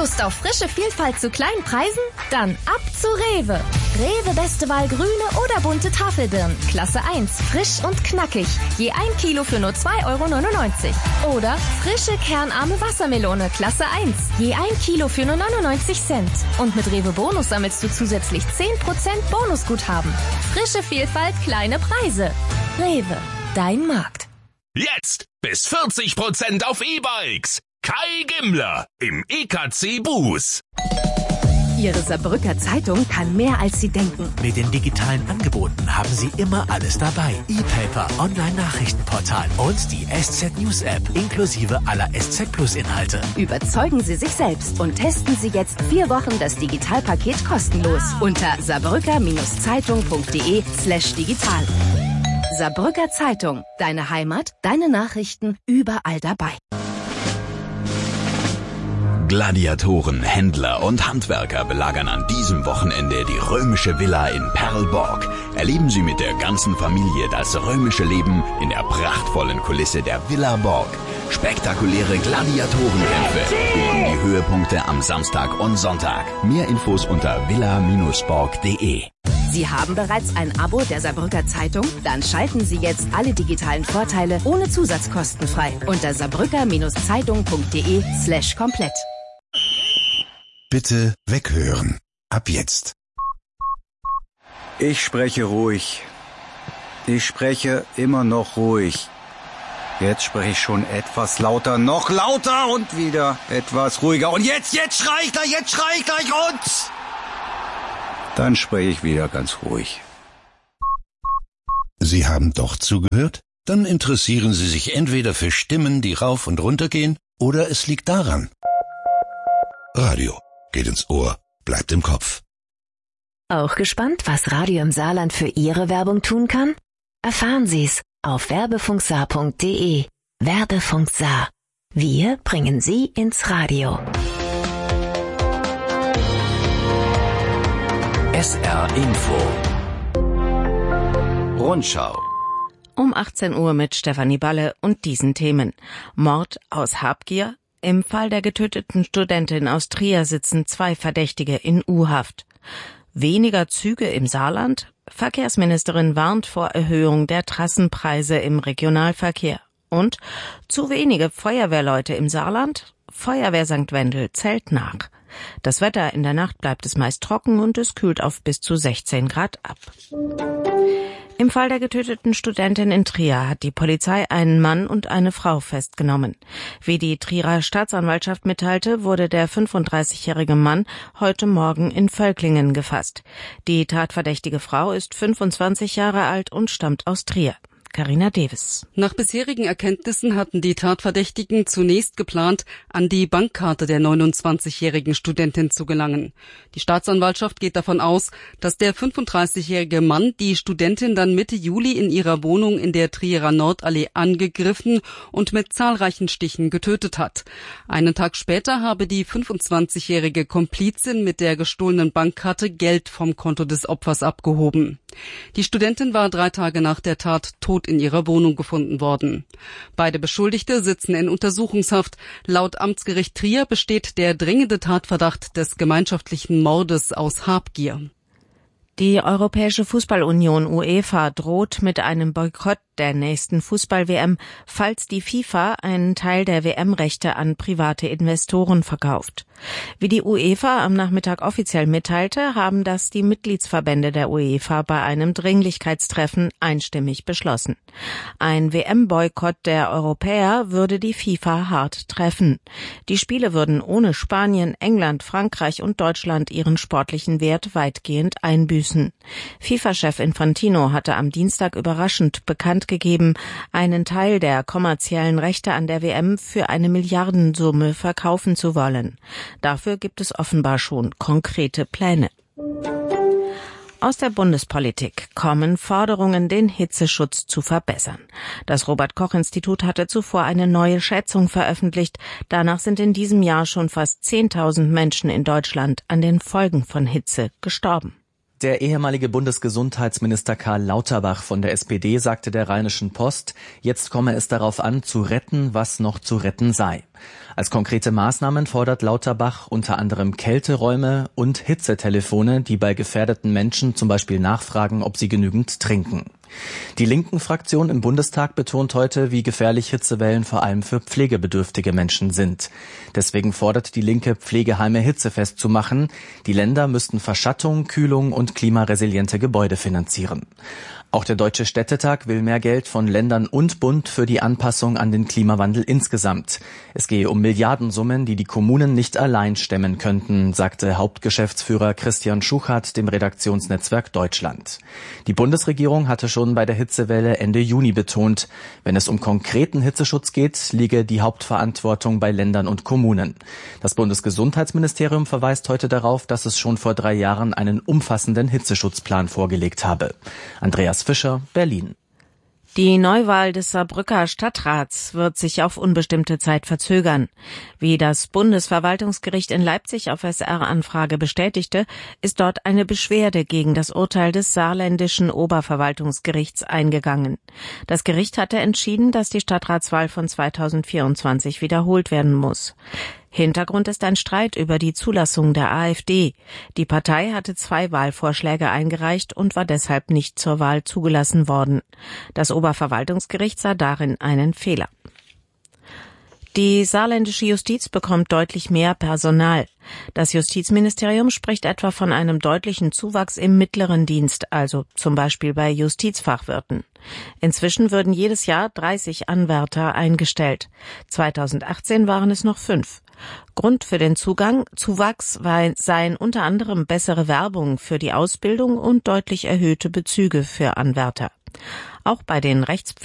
Lust auf frische Vielfalt zu kleinen Preisen? Dann ab zu Rewe. Rewe beste Wahl grüne oder bunte Tafelbirnen. Klasse 1, frisch und knackig. Je 1 Kilo für nur 2,99 €. Oder frische kernarme Wassermelone, Klasse 1. Je 1 Kilo für nur 99 Cent. Und mit Rewe Bonus sammelst du zusätzlich 10% Bonusguthaben. Frische Vielfalt, kleine Preise. Rewe, dein Markt. Jetzt bis 40% auf E-Bikes. Kai Gimmler im EKC Bus. Ihre Saarbrücker Zeitung kann mehr, als Sie denken. Mit den digitalen Angeboten haben Sie immer alles dabei. E-Paper, Online-Nachrichtenportal und die SZ News App inklusive aller SZ Plus Inhalte. Überzeugen Sie sich selbst und testen Sie jetzt 4 Wochen das Digitalpaket kostenlos unter saarbrücker-zeitung.de/digital. Saarbrücker Zeitung, deine Heimat, deine Nachrichten, überall dabei. Gladiatoren, Händler und Handwerker belagern an diesem Wochenende die römische Villa in Perlborg. Erleben Sie mit der ganzen Familie das römische Leben in der prachtvollen Kulisse der Villa Borg. Spektakuläre Gladiatorenkämpfe und die Höhepunkte am Samstag und Sonntag. Mehr Infos unter villa-borg.de. Sie haben bereits ein Abo der Saarbrücker Zeitung? Dann schalten Sie jetzt alle digitalen Vorteile ohne Zusatzkosten frei unter saarbrücker-zeitung.de/komplett. Bitte weghören. Ab jetzt. Ich spreche ruhig. Ich spreche immer noch ruhig. Jetzt spreche ich schon etwas lauter, noch lauter und wieder etwas ruhiger. Und jetzt schrei ich gleich und... Dann spreche ich wieder ganz ruhig. Sie haben doch zugehört? Dann interessieren Sie sich entweder für Stimmen, die rauf und runter gehen, oder es liegt daran. Radio geht ins Ohr, bleibt im Kopf. Auch gespannt, was Radio im Saarland für Ihre Werbung tun kann? Erfahren Sie's auf werbefunksaar.de. Werbefunk Saar. Wir bringen Sie ins Radio. SR Info. Rundschau. Um 18 Uhr mit Stefanie Balle und diesen Themen. Mord aus Habgier. Im Fall der getöteten Studentin aus Trier sitzen 2 Verdächtige in U-Haft. Weniger Züge im Saarland? Verkehrsministerin warnt vor Erhöhung der Trassenpreise im Regionalverkehr. Und zu wenige Feuerwehrleute im Saarland? Feuerwehr St. Wendel zählt nach. Das Wetter: in der Nacht bleibt es meist trocken und es kühlt auf bis zu 16 Grad ab. Im Fall der getöteten Studentin in Trier hat die Polizei einen Mann und eine Frau festgenommen. Wie die Trierer Staatsanwaltschaft mitteilte, wurde der 35-jährige Mann heute Morgen in Völklingen gefasst. Die tatverdächtige Frau ist 25 Jahre alt und stammt aus Trier. Carina Davis. Nach bisherigen Erkenntnissen hatten die Tatverdächtigen zunächst geplant, an die Bankkarte der 29-jährigen Studentin zu gelangen. Die Staatsanwaltschaft geht davon aus, dass der 35-jährige Mann die Studentin dann Mitte Juli in ihrer Wohnung in der Trierer Nordallee angegriffen und mit zahlreichen Stichen getötet hat. Einen Tag später habe die 25-jährige Komplizin mit der gestohlenen Bankkarte Geld vom Konto des Opfers abgehoben. Die Studentin war 3 Tage nach der Tat tot in ihrer Wohnung gefunden worden. Beide Beschuldigte sitzen in Untersuchungshaft. Laut Amtsgericht Trier besteht der dringende Tatverdacht des gemeinschaftlichen Mordes aus Habgier. Die Europäische Fußballunion UEFA droht mit einem Boykott der nächsten Fußball-WM, falls die FIFA einen Teil der WM-Rechte an private Investoren verkauft. Wie die UEFA am Nachmittag offiziell mitteilte, haben das die Mitgliedsverbände der UEFA bei einem Dringlichkeitstreffen einstimmig beschlossen. Ein WM-Boykott der Europäer würde die FIFA hart treffen. Die Spiele würden ohne Spanien, England, Frankreich und Deutschland ihren sportlichen Wert weitgehend einbüßen. FIFA-Chef Infantino hatte am Dienstag überraschend bekannt gegeben, einen Teil der kommerziellen Rechte an der WM für eine Milliardensumme verkaufen zu wollen. Dafür gibt es offenbar schon konkrete Pläne. Aus der Bundespolitik kommen Forderungen, den Hitzeschutz zu verbessern. Das Robert-Koch-Institut hatte zuvor eine neue Schätzung veröffentlicht. Danach sind in diesem Jahr schon fast 10.000 Menschen in Deutschland an den Folgen von Hitze gestorben. Der ehemalige Bundesgesundheitsminister Karl Lauterbach von der SPD sagte der Rheinischen Post, jetzt komme es darauf an, zu retten, was noch zu retten sei. Als konkrete Maßnahmen fordert Lauterbach unter anderem Kälteräume und Hitzetelefone, die bei gefährdeten Menschen zum Beispiel nachfragen, ob sie genügend trinken. Die Linken-Fraktion im Bundestag betont heute, wie gefährlich Hitzewellen vor allem für pflegebedürftige Menschen sind. Deswegen fordert die Linke, Pflegeheime hitzefest zu machen. Die Länder müssten Verschattung, Kühlung und klimaresiliente Gebäude finanzieren. Auch der Deutsche Städtetag will mehr Geld von Ländern und Bund für die Anpassung an den Klimawandel insgesamt. Es gehe um Milliardensummen, die die Kommunen nicht allein stemmen könnten, sagte Hauptgeschäftsführer Christian Schuchart dem Redaktionsnetzwerk Deutschland. Die Bundesregierung hatte schon bei der Hitzewelle Ende Juni betont, wenn es um konkreten Hitzeschutz geht, liege die Hauptverantwortung bei Ländern und Kommunen. Das Bundesgesundheitsministerium verweist heute darauf, dass es schon vor 3 Jahren einen umfassenden Hitzeschutzplan vorgelegt habe. Andreas Fischer, Berlin. Die Neuwahl des Saarbrücker Stadtrats wird sich auf unbestimmte Zeit verzögern. Wie das Bundesverwaltungsgericht in Leipzig auf SR-Anfrage bestätigte, ist dort eine Beschwerde gegen das Urteil des saarländischen Oberverwaltungsgerichts eingegangen. Das Gericht hatte entschieden, dass die Stadtratswahl von 2024 wiederholt werden muss. Hintergrund ist ein Streit über die Zulassung der AfD. Die Partei hatte 2 Wahlvorschläge eingereicht und war deshalb nicht zur Wahl zugelassen worden. Das Oberverwaltungsgericht sah darin einen Fehler. Die saarländische Justiz bekommt deutlich mehr Personal. Das Justizministerium spricht etwa von einem deutlichen Zuwachs im mittleren Dienst, also zum Beispiel bei Justizfachwirten. Inzwischen würden jedes Jahr 30 Anwärter eingestellt. 2018 waren es noch 5. Grund für den Zuwachs seien unter anderem bessere Werbung für die Ausbildung und deutlich erhöhte Bezüge für Anwärter. Auch bei den